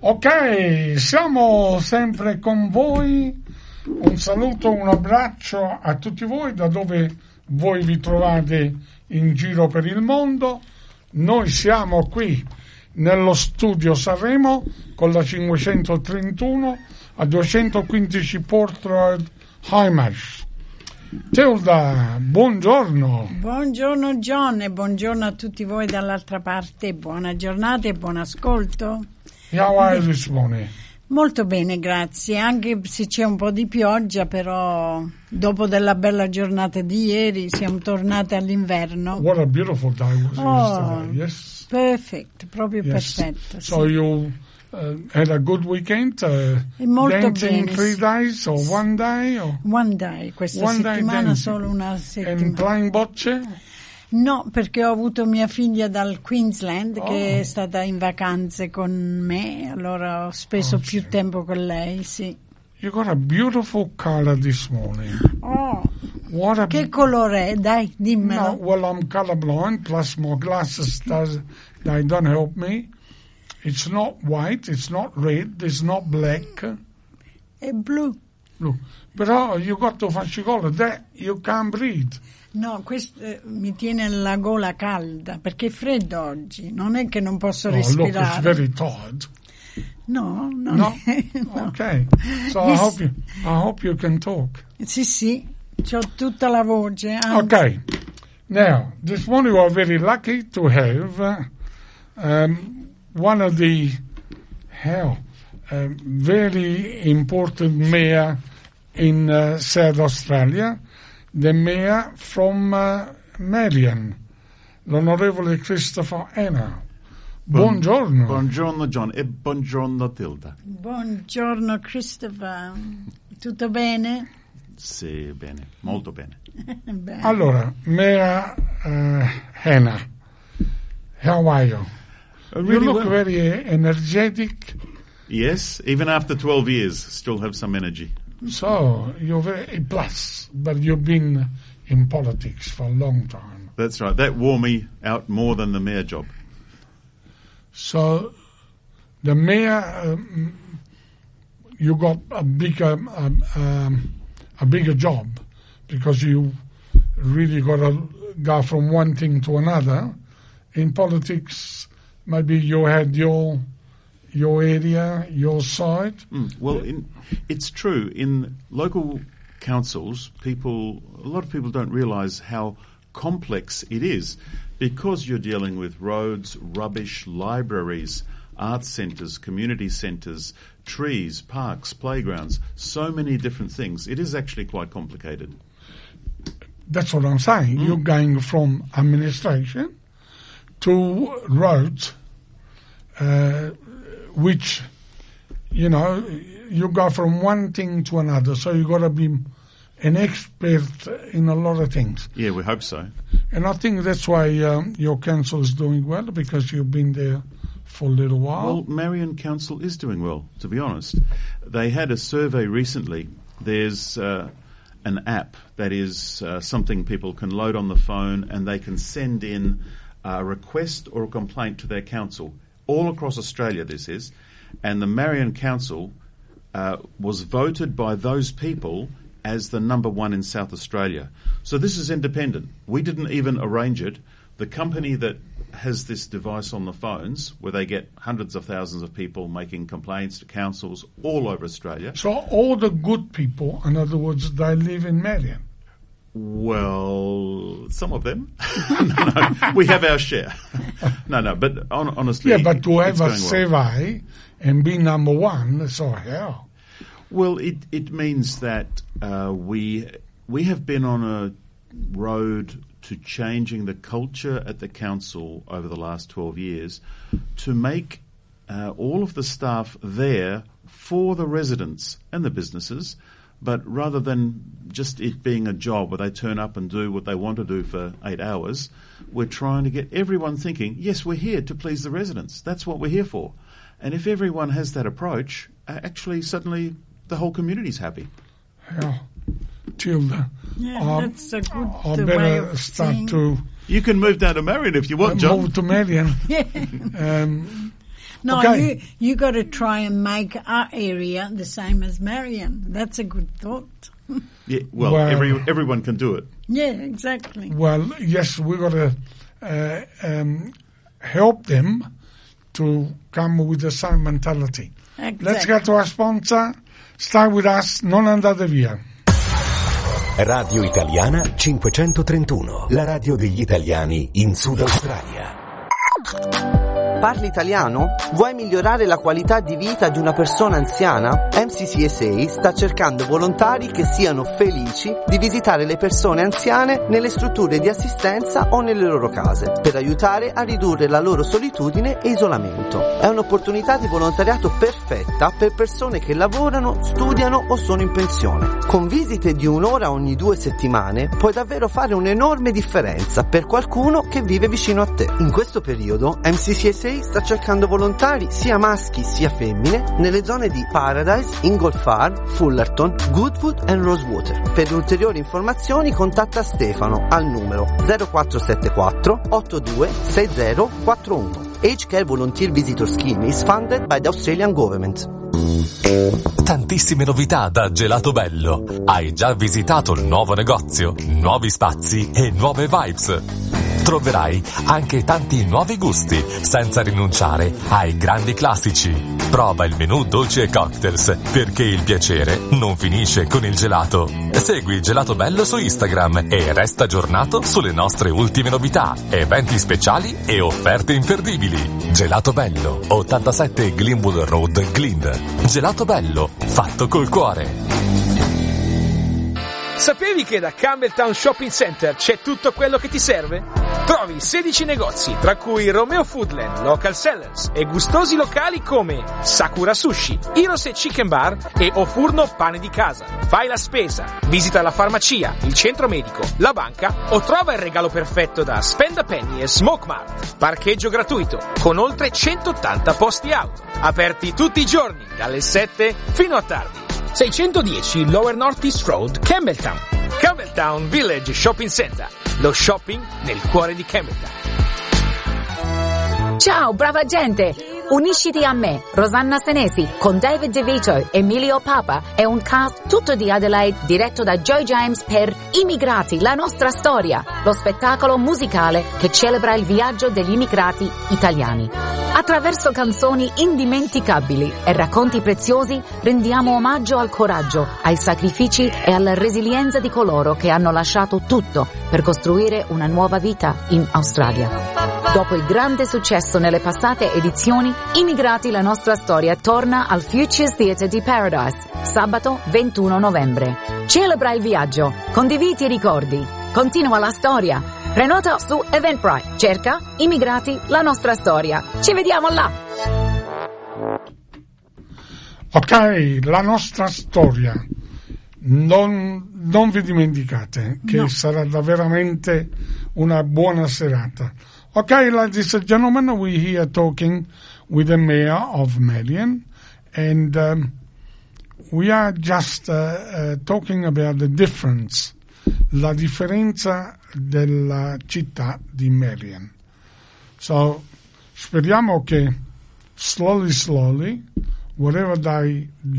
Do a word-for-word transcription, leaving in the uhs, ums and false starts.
Ok, siamo sempre con voi. Un saluto, un abbraccio a tutti voi da dove voi vi trovate in giro per il mondo. Noi siamo qui nello studio Sanremo con la cinquecentotrentuno a duecentoquindici Port Road, Heimash. Tilda, buongiorno. Buongiorno John e buongiorno a tutti voi dall'altra parte. Buona giornata e buon ascolto. How are you this morning? Molto bene, grazie. Anche se c'è un po' di pioggia, però dopo della bella giornata di ieri siamo tornati all'inverno. What a beautiful day was Oh, yesterday. Yes. Perfetto, proprio Yes. perfetto. Sì. So you uh, had a good weekend? Uh, E molto dancing bene, three sì. days or one day? Or One day, questa one day settimana dancing. solo una And settimana. playing bocce? No, perché ho avuto mia figlia dal Queensland Oh. che è stata in vacanze con me, allora ho speso Oh, più sì. tempo con lei, sì. You got a beautiful color this morning. Oh, What a che colore è? Dai, dimmelo. No, well, I'm colorblind, plus my glasses does they don't help me. It's not white, it's not red, it's not black. È blu. Look, però you got to fascicolo that you can't breathe. No, questo eh, mi tiene la gola calda perché è freddo oggi, non è che non posso Oh, look, it's respirare. very tired. No, non No? è- no. Okay. So I Yes. hope you I hope you can talk. Sì, sì, c'ho tutta la voce. anzi. Okay. Now, this morning we are very lucky to have uh, um, one of the how um, very important mayor in uh, South Australia, the mayor from uh, Marion, l'onorevole Christopher Hanna. Buon- Buongiorno. Buongiorno John e buongiorno Tilda. Buongiorno Christopher, tutto bene? Sì, bene, molto bene. Bene. Allora, Mayor uh, Hanna, how are you? Uh, You really look well. very energetic. Yes, even after twelve years, still have some energy. So you're very plus, but you've been in politics for a long time. That's right. That wore me out more than the mayor job. So the mayor, um, you got a bigger, um, um, a bigger job because you really got to go from one thing to another. In politics, maybe you had your your area, your side. Mm. Well, in, it's true. In local councils, people, a lot of people don't realise how complex it is because you're dealing with roads, rubbish, libraries, arts centres, community centres, trees, parks, playgrounds, so many different things. It is actually quite complicated. That's what I'm saying. You're going from administration to roads, uh, which, you know, you go from one thing to another. So you got to be an expert in a lot of things. Yeah, we hope so. And I think that's why um, your council is doing well, because you've been there for a little while. Well, Marion Council is doing well, to be honest. They had a survey recently. There's uh, an app that is uh, something people can load on the phone and they can send in a request or a complaint to their council. All across Australia this is. And the Marion Council uh, was voted by those people as the number one in South Australia. So this is independent. We didn't even arrange it. The company that has this device on the phones, where they get hundreds of thousands of people making complaints to councils all over Australia. So all the good people, in other words, they live in Marion. Well, some of them. no, no, we have our share. no, no, but on, honestly, Yeah, but to it's have a going well. survey and be number one, so hell. Well, it it means that uh, we we have been on a road to changing the culture at the council over the last twelve years to make uh, all of the staff there for the residents and the businesses, but rather than just it being a job where they turn up and do what they want to do for eight hours, we're trying to get everyone thinking, yes, we're here to please the residents. That's what we're here for. And if everyone has that approach, uh, actually suddenly the whole community's happy. Yeah. Tilda. Yeah, um, that's a good I uh, way better of start saying. to You can move down to Marion if you want, John. move to Marion. um, No, Okay. you you got to try and make our area the same as Marion. That's a good thought. Yeah, well, Well- every, everyone can do it. Yeah, exactly. Well, yes, we got to uh, um, help them to come with the same mentality. Exactly. Let's get to our sponsor. Stay with us, non andate via. Radio Italiana cinquecentotrentuno, la radio degli italiani in Sud Australia. Parli italiano? Vuoi migliorare la qualità di vita di una persona anziana? M C C S A sta cercando volontari che siano felici di visitare le persone anziane nelle strutture di assistenza o nelle loro case, per aiutare a ridurre la loro solitudine e isolamento. È un'opportunità di volontariato perfetta per persone che lavorano, studiano o sono in pensione. Con visite di un'ora ogni due settimane puoi davvero fare un'enorme differenza per qualcuno che vive vicino a te. In questo periodo M C C S A sta cercando volontari sia maschi sia femmine nelle zone di Paradise, Ingolfar, Fullerton, Goodwood e Rosewater. Per ulteriori informazioni contatta Stefano al numero zero quattro sette quattro otto due sei zero quattro uno. Age Care Volunteer Visitor Scheme is funded by the Australian Government. Tantissime novità da Gelato Bello. Hai già visitato il nuovo negozio, nuovi spazi e nuove vibes. Troverai anche tanti nuovi gusti, senza rinunciare ai grandi classici. Prova il menù dolci e cocktails, perché il piacere non finisce con il gelato. Segui Gelato Bello su Instagram e resta aggiornato sulle nostre ultime novità, eventi speciali e offerte imperdibili. Gelato Bello, ottantasette Glenwood Road, Glynn. Gelato Bello, fatto col cuore. Sapevi che da Campbelltown Shopping Center c'è tutto quello che ti serve? Trovi sedici negozi, tra cui Romeo Foodland, Local Sellers e gustosi locali come Sakura Sushi, Hirose Chicken Bar e O Furno Pane di Casa. Fai la spesa, visita la farmacia, il centro medico, la banca o trova il regalo perfetto da Spend a Penny e Smoke Mart. Parcheggio gratuito, con oltre centottanta posti auto. Aperti tutti i giorni, dalle sette fino a tardi. seicentodieci Lower North East Road, Campbelltown. Campbelltown Village Shopping Center. Lo shopping nel cuore di Campbelltown. Ciao, brava gente! Unisciti a me, Rosanna Senesi, con David DeVito, Emilio Papa e un cast tutto di Adelaide diretto da Joy James per Immigrati, la nostra storia, lo spettacolo musicale che celebra il viaggio degli immigrati italiani. Attraverso canzoni indimenticabili e racconti preziosi rendiamo omaggio al coraggio, ai sacrifici e alla resilienza di coloro che hanno lasciato tutto per costruire una nuova vita in Australia. Dopo il grande successo nelle passate edizioni, Immigrati la nostra storia torna al Futures Theatre di Paradise, sabato ventuno novembre. Celebra il viaggio, condividi i ricordi, continua la storia. Prenota su Eventbrite, cerca Immigrati la nostra storia. Ci vediamo là! Ok, la nostra storia. Non, non vi dimenticate che No. sarà veramente una buona serata. Okay, ladies and gentlemen, we're here talking with the mayor of Marion, and um, we are just uh, uh, talking about the difference, la differenza della città di Marion. So, speriamo che slowly, slowly, whatever they